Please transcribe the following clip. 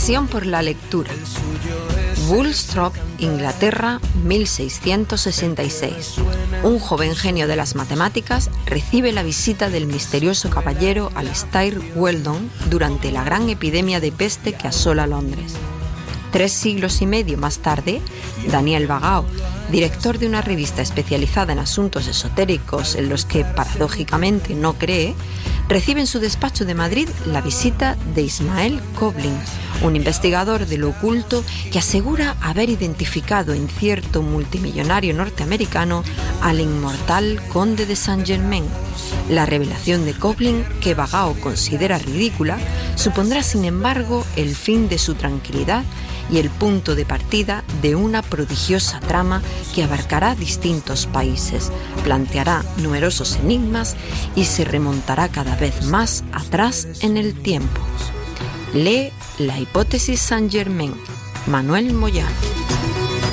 Pasión por la lectura. Woolsthorpe, Inglaterra, 1666. Un joven genio de las matemáticas recibe la visita del misterioso caballero Alistair Weldon durante la gran epidemia de peste que asola Londres. 3 siglos y medio más tarde, Daniel Bagao, director de una revista especializada en asuntos esotéricos en los que paradójicamente no cree, recibe en su despacho de Madrid la visita de Ismael Coblin, un investigador de lo oculto que asegura haber identificado en cierto multimillonario norteamericano al inmortal conde de Saint-Germain. La revelación de Coblin, que Bagao considera ridícula, supondrá sin embargo el fin de su tranquilidad y el punto de partida de una prodigiosa trama que abarcará distintos países, planteará numerosos enigmas y se remontará cada vez más atrás en el tiempo. Lee La hipótesis Saint-Germain, Manuel Moyano.